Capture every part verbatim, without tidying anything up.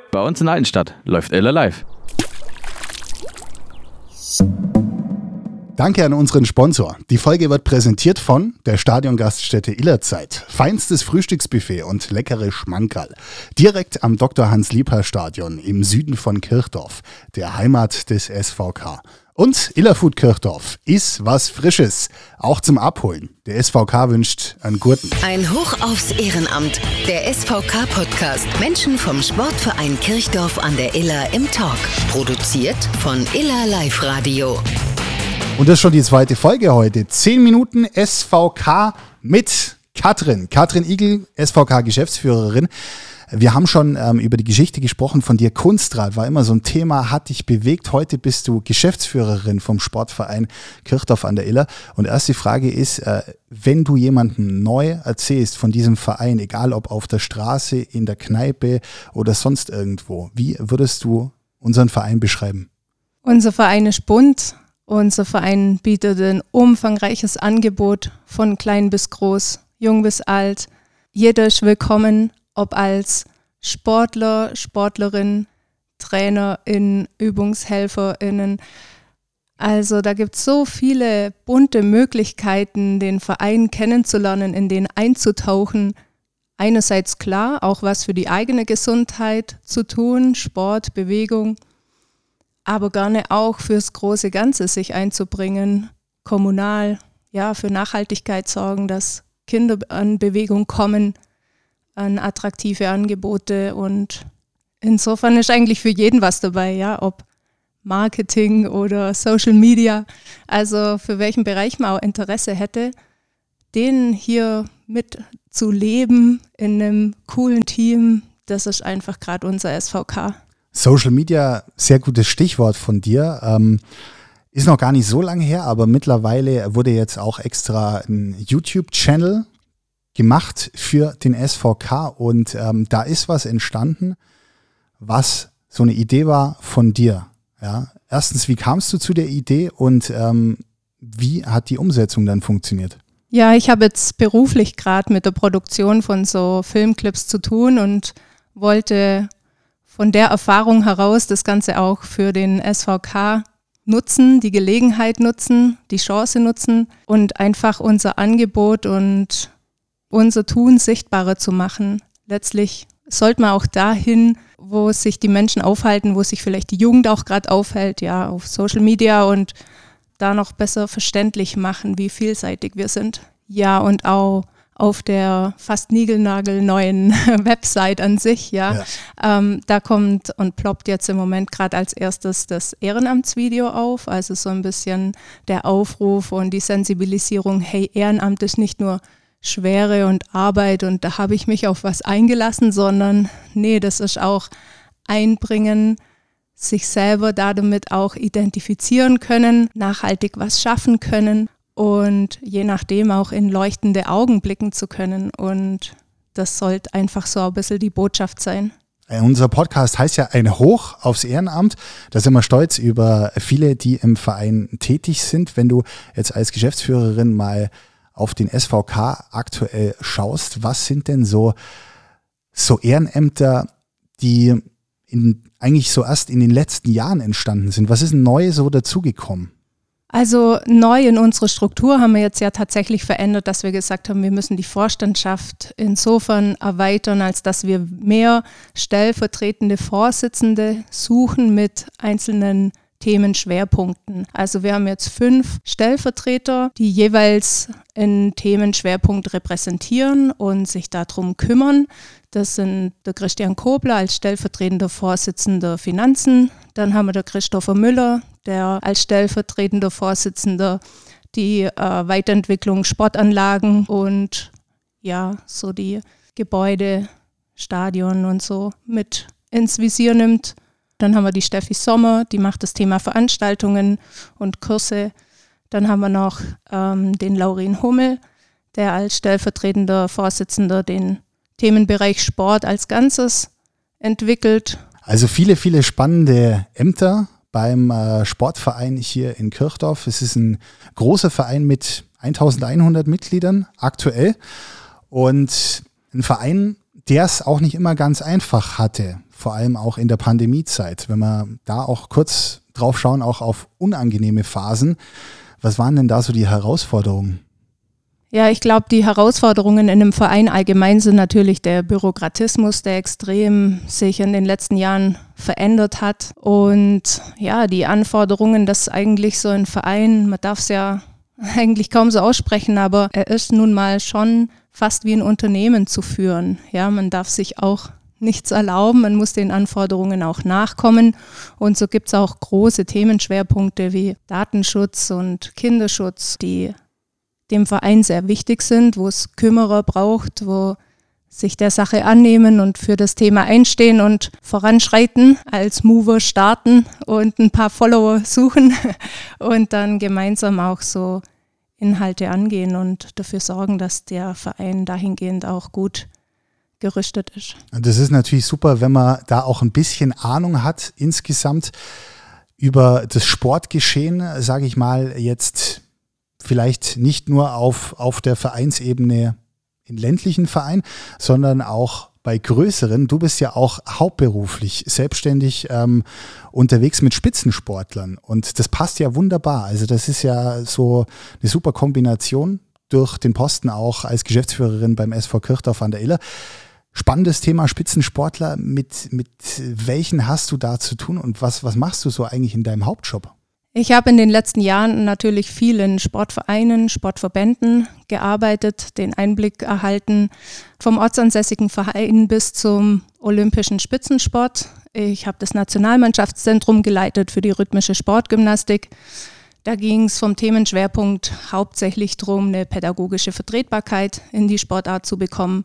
Bei uns in Altenstadt läuft Iller live. Danke an unseren Sponsor. Die Folge wird präsentiert von der Stadiongaststätte Illerzeit. Feinstes Frühstücksbuffet und leckere Schmankerl. Direkt am Doktor Hans-Liebherr-Stadion im Süden von Kirchdorf, der Heimat des S V K. Und Illerfood Kirchdorf ist was Frisches, auch zum Abholen. Der S V K wünscht einen guten. Ein Hoch aufs Ehrenamt. Der S V K-Podcast. Menschen vom Sportverein Kirchdorf an der Iller im Talk. Produziert von Iller Live Radio. Und das ist schon die zweite Folge heute. Zehn Minuten S V K mit Katrin. Katrin Igel, S V K-Geschäftsführerin. Wir haben schon ähm, über die Geschichte gesprochen von dir. Kunstrad war immer so ein Thema, hat dich bewegt. Heute bist du Geschäftsführerin vom Sportverein Kirchdorf an der Iller. Und erst die Frage ist, äh, wenn du jemandem neu erzählst von diesem Verein, egal ob auf der Straße, in der Kneipe oder sonst irgendwo, wie würdest du unseren Verein beschreiben? Unser Verein ist bunt. Unser Verein bietet ein umfangreiches Angebot von klein bis groß, jung bis alt. Jeder ist willkommen, ob als Sportler, Sportlerin, TrainerInnen, ÜbungshelferInnen. Also da gibt es so viele bunte Möglichkeiten, den Verein kennenzulernen, in den einzutauchen. Einerseits klar, auch was für die eigene Gesundheit zu tun, Sport, Bewegung, aber gerne auch fürs große Ganze sich einzubringen, kommunal, ja, für Nachhaltigkeit sorgen, dass Kinder an Bewegung kommen, an attraktive Angebote, und insofern ist eigentlich für jeden was dabei, ja, ob Marketing oder Social Media, also für welchen Bereich man auch Interesse hätte, den hier mitzuleben in einem coolen Team, das ist einfach gerade unser S V K. Social Media, sehr gutes Stichwort von dir. Ähm, ist noch gar nicht so lange her, aber mittlerweile wurde jetzt auch extra ein YouTube-Channel gemacht für den S V K, und ähm, da ist was entstanden, was so eine Idee war von dir. Ja? Erstens, wie kamst du zu der Idee, und ähm, wie hat die Umsetzung dann funktioniert? Ja, ich habe jetzt beruflich gerade mit der Produktion von so Filmclips zu tun und wollte von der Erfahrung heraus das Ganze auch für den S V K nutzen, die Gelegenheit nutzen, die Chance nutzen und einfach unser Angebot und unser Tun sichtbarer zu machen. Letztlich sollte man auch dahin, wo sich die Menschen aufhalten, wo sich vielleicht die Jugend auch gerade aufhält, ja, auf Social Media, und da noch besser verständlich machen, wie vielseitig wir sind. Ja, und auch auf der fast niegelnagelneuen Website an sich, ja, ja. Ähm, da kommt und ploppt jetzt im Moment gerade als erstes das Ehrenamtsvideo auf, also so ein bisschen der Aufruf und die Sensibilisierung, hey, Ehrenamt ist nicht nur Schwere und Arbeit und da habe ich mich auf was eingelassen, sondern nee, das ist auch einbringen, sich selber damit auch identifizieren können, nachhaltig was schaffen können und je nachdem auch in leuchtende Augen blicken zu können, und das sollte einfach so ein bisschen die Botschaft sein. Unser Podcast heißt ja ein Hoch aufs Ehrenamt. Da sind wir stolz über viele, die im Verein tätig sind. Wenn du jetzt als Geschäftsführerin mal auf den S V K aktuell schaust, was sind denn so, so Ehrenämter, die in, eigentlich so erst in den letzten Jahren entstanden sind? Was ist neu so dazugekommen? Also neu in unserer Struktur haben wir jetzt ja tatsächlich verändert, dass wir gesagt haben, wir müssen die Vorstandschaft insofern erweitern, als dass wir mehr stellvertretende Vorsitzende suchen mit einzelnen Themenschwerpunkten. Also wir haben jetzt fünf Stellvertreter, die jeweils einen Themenschwerpunkt repräsentieren und sich darum kümmern. Das sind der Christian Kobler als stellvertretender Vorsitzender Finanzen. Dann haben wir der Christopher Müller, der als stellvertretender Vorsitzender die äh, Weiterentwicklung Sportanlagen und ja, so die Gebäude, Stadion und so mit ins Visier nimmt. Dann haben wir die Steffi Sommer, die macht das Thema Veranstaltungen und Kurse. Dann haben wir noch ähm, den Laurin Hummel, der als stellvertretender Vorsitzender den Themenbereich Sport als Ganzes entwickelt. Also viele, viele spannende Ämter beim äh, Sportverein hier in Kirchdorf. Es ist ein großer Verein mit eintausendeinhundert Mitgliedern aktuell und ein Verein, der es auch nicht immer ganz einfach hatte. vor allem auch in der Pandemiezeit. Wenn wir da auch kurz drauf schauen, auch auf unangenehme Phasen, was waren denn da so die Herausforderungen? Ja, ich glaube, die Herausforderungen in einem Verein allgemein sind natürlich der Bürokratismus, der extrem sich in den letzten Jahren verändert hat. Und ja, die Anforderungen, dass eigentlich so ein Verein, man darf es ja eigentlich kaum so aussprechen, aber er ist nun mal schon fast wie ein Unternehmen zu führen. Ja, man darf sich auch nichts erlauben, man muss den Anforderungen auch nachkommen. Und so gibt es auch große Themenschwerpunkte wie Datenschutz und Kinderschutz, die dem Verein sehr wichtig sind, wo es Kümmerer braucht, wo sich der Sache annehmen und für das Thema einstehen und voranschreiten, als Mover starten und ein paar Follower suchen und dann gemeinsam auch so Inhalte angehen und dafür sorgen, dass der Verein dahingehend auch gut gerüstet ist. Das ist natürlich super, wenn man da auch ein bisschen Ahnung hat insgesamt über das Sportgeschehen, sage ich mal, jetzt vielleicht nicht nur auf, auf der Vereinsebene in ländlichen Vereinen, sondern auch bei größeren. Du bist ja auch hauptberuflich selbstständig ähm, unterwegs mit Spitzensportlern und das passt ja wunderbar. Also das ist ja so eine super Kombination durch den Posten auch als Geschäftsführerin beim S V Kirchdorf an der Iller. Spannendes Thema Spitzensportler. Mit, mit welchen hast du da zu tun und was, was machst du so eigentlich in deinem Hauptjob? Ich habe in den letzten Jahren natürlich viel in Sportvereinen, Sportverbänden gearbeitet, den Einblick erhalten vom ortsansässigen Verein bis zum olympischen Spitzensport. Ich habe das Nationalmannschaftszentrum geleitet für die rhythmische Sportgymnastik. Da ging es vom Themenschwerpunkt hauptsächlich darum, eine pädagogische Vertretbarkeit in die Sportart zu bekommen.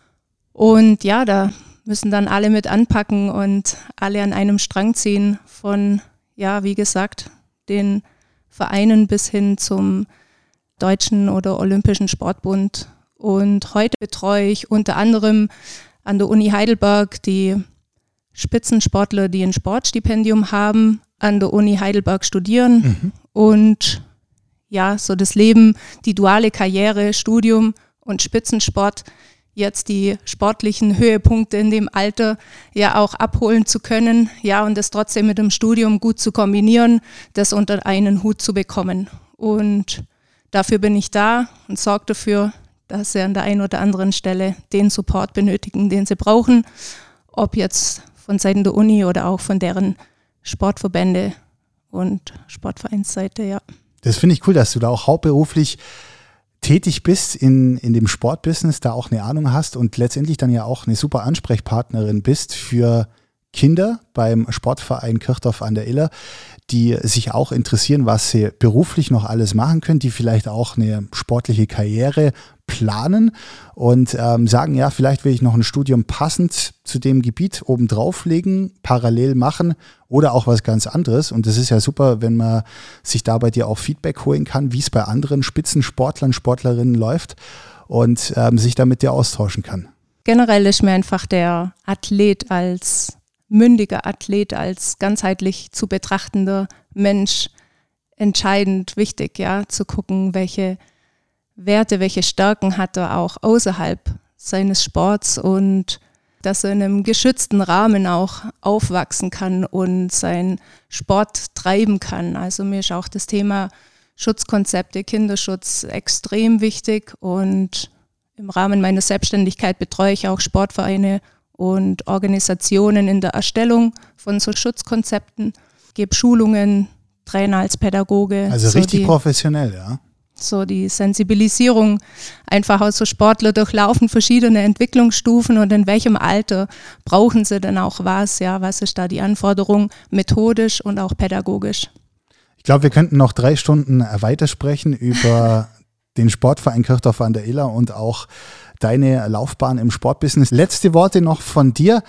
Und ja, da müssen dann alle mit anpacken und alle an einem Strang ziehen von, ja, wie gesagt, den Vereinen bis hin zum Deutschen oder Olympischen Sportbund. Und heute betreue ich unter anderem an der Uni Heidelberg die Spitzensportler, die ein Sportstipendium haben, an der Uni Heidelberg studieren mhm. und ja, so das Leben, die duale Karriere, Studium und Spitzensport, jetzt die sportlichen Höhepunkte in dem Alter ja auch abholen zu können, ja, und das trotzdem mit dem Studium gut zu kombinieren, das unter einen Hut zu bekommen. Und dafür bin ich da und sorge dafür, dass sie an der einen oder anderen Stelle den Support benötigen, den sie brauchen, ob jetzt von Seiten der Uni oder auch von deren Sportverbände und Sportvereinsseite, ja. Das finde ich cool, dass du da auch hauptberuflich tätig bist in, in dem Sportbusiness, da auch eine Ahnung hast und letztendlich dann ja auch eine super Ansprechpartnerin bist für Kinder beim Sportverein Kirchdorf an der Iller, die sich auch interessieren, was sie beruflich noch alles machen können, die vielleicht auch eine sportliche Karriere planen und ähm, sagen, ja, vielleicht will ich noch ein Studium passend zu dem Gebiet obendrauf legen, parallel machen oder auch was ganz anderes. Und das ist ja super, wenn man sich da bei dir auch Feedback holen kann, wie es bei anderen Spitzensportlern, Sportlerinnen läuft und ähm, sich da mit dir austauschen kann. Generell ist mir einfach der Athlet als mündiger Athlet, als ganzheitlich zu betrachtender Mensch entscheidend wichtig, ja, zu gucken, welche Werte, welche Stärken hat er auch außerhalb seines Sports und dass er in einem geschützten Rahmen auch aufwachsen kann und seinen Sport treiben kann. Also mir ist auch das Thema Schutzkonzepte, Kinderschutz extrem wichtig und im Rahmen meiner Selbstständigkeit betreue ich auch Sportvereine und Organisationen in der Erstellung von so Schutzkonzepten, gebe Schulungen, Trainer als Pädagoge. Also so richtig die, professionell, ja. So die Sensibilisierung, einfach auch so Sportler durchlaufen verschiedene Entwicklungsstufen und in welchem Alter brauchen sie denn auch was, ja, was ist da die Anforderung, methodisch und auch pädagogisch. Ich glaube, wir könnten noch drei Stunden weitersprechen über den Sportverein Kirchdorf an der Iller und auch deine Laufbahn im Sportbusiness. Letzte Worte noch von dir.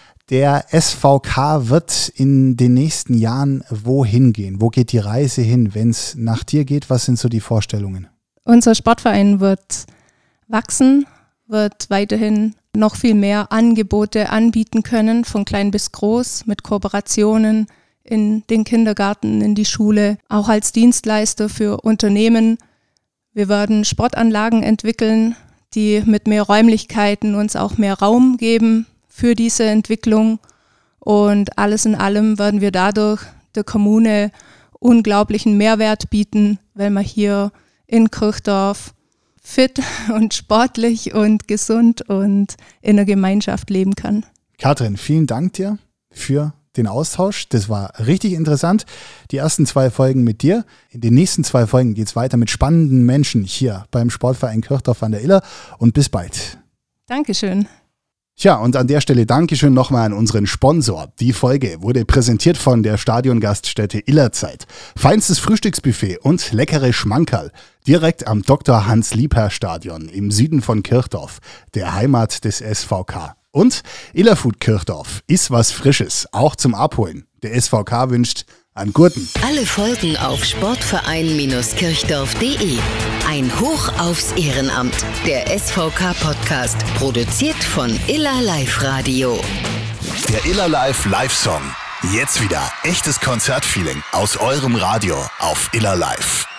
Der S V K wird in den nächsten Jahren wohin gehen? Wo geht die Reise hin, wenn es nach dir geht? Was sind so die Vorstellungen? Unser Sportverein wird wachsen, wird weiterhin noch viel mehr Angebote anbieten können, von klein bis groß, mit Kooperationen in den Kindergarten, in die Schule, auch als Dienstleister für Unternehmen. Wir werden Sportanlagen entwickeln, die mit mehr Räumlichkeiten uns auch mehr Raum geben für diese Entwicklung Und alles in allem werden wir dadurch der Kommune unglaublichen Mehrwert bieten, weil man hier in Kirchdorf fit und sportlich und gesund und in der Gemeinschaft leben kann. Katrin, vielen Dank dir für den Austausch. Das war richtig interessant. Die ersten zwei Folgen mit dir. In den nächsten zwei Folgen geht es weiter mit spannenden Menschen hier beim Sportverein Kirchdorf an der Iller. Und bis bald. Dankeschön. Tja, und an der Stelle Dankeschön nochmal an unseren Sponsor. Die Folge wurde präsentiert von der Stadiongaststätte Illerzeit. Feinstes Frühstücksbuffet und leckere Schmankerl. Direkt am Doktor Hans-Liebherr-Stadion im Süden von Kirchdorf, der Heimat des S V K. Und Illerfood Kirchdorf ist was Frisches, auch zum Abholen. Der S V K wünscht einen guten. Alle Folgen auf sportverein Kirchdorf punkt de. Ein Hoch aufs Ehrenamt. Der S V K-Podcast, produziert von Iller Live Radio. Der Iller Live Live-Song. Jetzt wieder echtes Konzertfeeling aus eurem Radio auf Iller Live.